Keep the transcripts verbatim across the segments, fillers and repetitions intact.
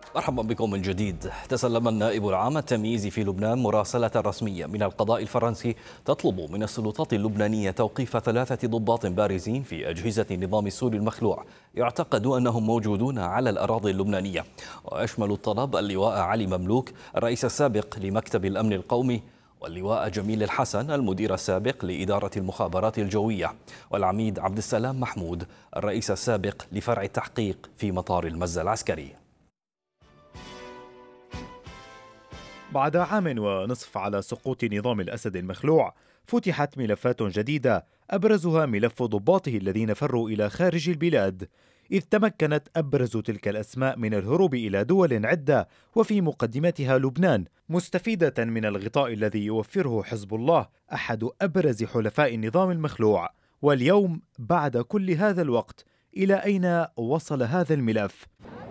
مرحبا بكم من جديد. تسلم النائب العام التمييزي في لبنان مراسلة رسمية من القضاء الفرنسي تطلب من السلطات اللبنانية توقيف ثلاثة ضباط بارزين في أجهزة النظام السوري المخلوع يعتقد أنهم موجودون على الأراضي اللبنانية. ويشمل الطلب اللواء علي مملوك الرئيس السابق لمكتب الأمن القومي، واللواء جميل الحسن المدير السابق لإدارة المخابرات الجوية، والعميد عبد السلام محمود الرئيس السابق لفرع التحقيق في مطار المزة العسكري. بعد عام ونصف على سقوط نظام الأسد المخلوع، فتحت ملفات جديدة أبرزها ملف ضباطه الذين فروا إلى خارج البلاد، إذ تمكنت أبرز تلك الأسماء من الهروب إلى دول عدة وفي مقدمتها لبنان، مستفيدة من الغطاء الذي يوفره حزب الله أحد أبرز حلفاء النظام المخلوع. واليوم بعد كل هذا الوقت، إلى أين وصل هذا الملف؟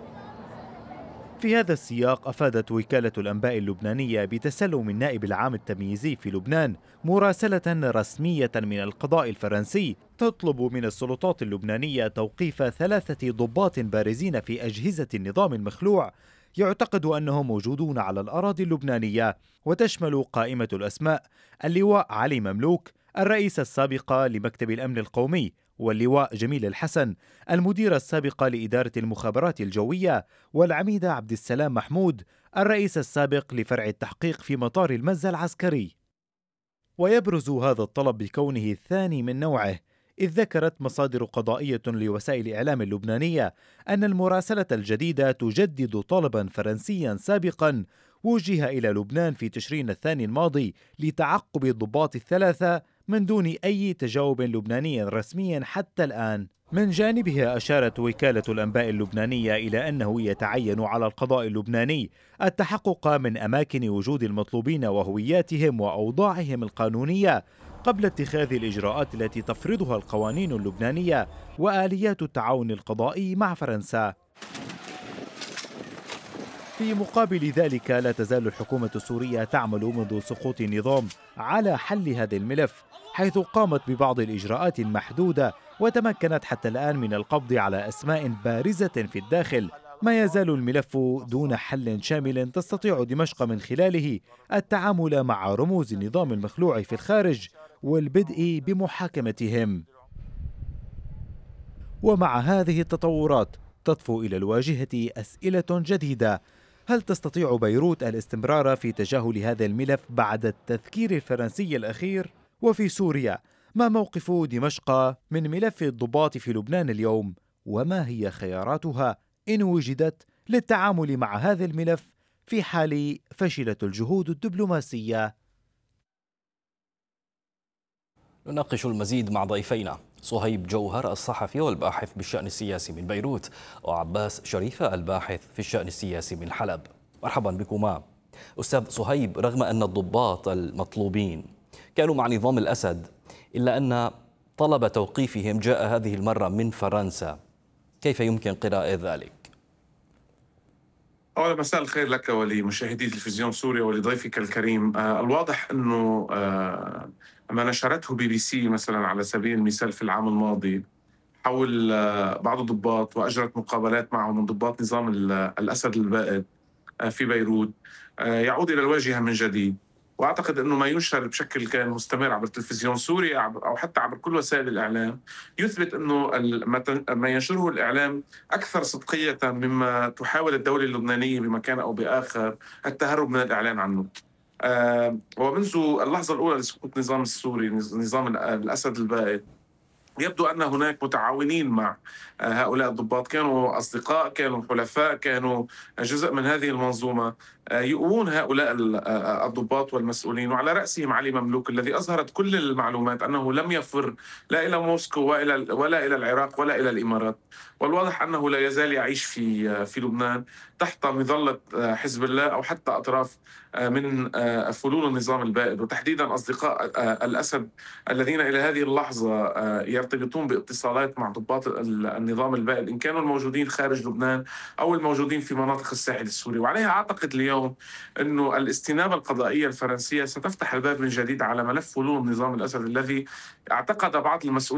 في هذا السياق أفادت وكالة الأنباء اللبنانية بتسلم النائب العام التمييزي في لبنان مراسلة رسمية من القضاء الفرنسي تطلب من السلطات اللبنانية توقيف ثلاثة ضباط بارزين في أجهزة النظام المخلوع يعتقد أنهم موجودون على الأراضي اللبنانية، وتشمل قائمة الأسماء اللواء علي مملوك الرئيس السابق لمكتب الأمن القومي، واللواء جميل الحسن المدير السابق لإدارة المخابرات الجوية، والعميد عبد السلام محمود الرئيس السابق لفرع التحقيق في مطار المزة العسكري. ويبرز هذا الطلب بكونه الثاني من نوعه، إذ ذكرت مصادر قضائية لوسائل الإعلام اللبنانية أن المراسلة الجديدة تجدد طلبا فرنسيا سابقا وجه إلى لبنان في تشرين الثاني الماضي لتعقب الضباط الثلاثة من دون أي تجاوب لبناني رسمي حتى الآن. من جانبها أشارت وكالة الأنباء اللبنانية إلى أنه يتعين على القضاء اللبناني التحقق من أماكن وجود المطلوبين وهوياتهم وأوضاعهم القانونية قبل اتخاذ الإجراءات التي تفرضها القوانين اللبنانية وآليات التعاون القضائي مع فرنسا. في مقابل ذلك، لا تزال الحكومة السورية تعمل منذ سقوط النظام على حل هذا الملف، حيث قامت ببعض الإجراءات المحدودة وتمكنت حتى الآن من القبض على أسماء بارزة في الداخل. ما يزال الملف دون حل شامل تستطيع دمشق من خلاله التعامل مع رموز النظام المخلوع في الخارج والبدء بمحاكمتهم. ومع هذه التطورات تطفو إلى الواجهة أسئلة جديدة: هل تستطيع بيروت الاستمرار في تجاهل هذا الملف بعد التذكير الفرنسي الأخير؟ وفي سوريا، ما موقف دمشق من ملف الضباط في لبنان اليوم؟ وما هي خياراتها إن وجدت للتعامل مع هذا الملف في حال فشلت الجهود الدبلوماسية؟ نناقش المزيد مع ضيفينا صهيب جوهر الصحفي والباحث بالشأن السياسي من بيروت، وعباس شريفة الباحث في الشأن السياسي من حلب. مرحبا بكما. أستاذ صهيب، رغم أن الضباط المطلوبين كانوا مع نظام الأسد، إلا أن طلب توقيفهم جاء هذه المرة من فرنسا، كيف يمكن قراءة ذلك؟ أولا مساء الخير لك ولمشاهدي تلفزيون سوريا ولضيفك الكريم. آه الواضح أنه آه ما نشرته بي بي سي مثلا على سبيل المثال في العام الماضي حول آه بعض الضباط وأجرت مقابلات معهم من ضباط نظام الأسد البائد آه في بيروت آه يعود إلى الواجهة من جديد. واعتقد انه ما ينشر بشكل كان مستمر عبر التلفزيون السوري او حتى عبر كل وسائل الاعلام يثبت انه ما ينشره الاعلام اكثر صدقيه مما تحاول الدوله اللبنانيه بمكان او باخر التهرب من الاعلان عنه. آه ومنذ اللحظه الاولى لسقوط النظام السوري، نظام الاسد البائد، يبدو أن هناك متعاونين مع هؤلاء الضباط، كانوا أصدقاء، كانوا حلفاء، كانوا جزء من هذه المنظومة يؤوون هؤلاء الضباط والمسؤولين، وعلى رأسهم علي مملوك الذي أظهرت كل المعلومات أنه لم يفر لا إلى موسكو ولا ولا إلى العراق ولا إلى الإمارات، والواضح أنه لا يزال يعيش في في لبنان تحت مظلة حزب الله أو حتى أطراف من فلول النظام البائد، وتحديدا أصدقاء الأسد الذين إلى هذه اللحظة يرتبطون باتصالات مع ضباط النظام البائد، إن كانوا الموجودين خارج لبنان أو الموجودين في مناطق الساحل السوري. وعليها أعتقد اليوم أنه الاستنابة القضائية الفرنسية ستفتح الباب من جديد على ملف فلول نظام الأسد الذي اعتقد بعض المسؤولين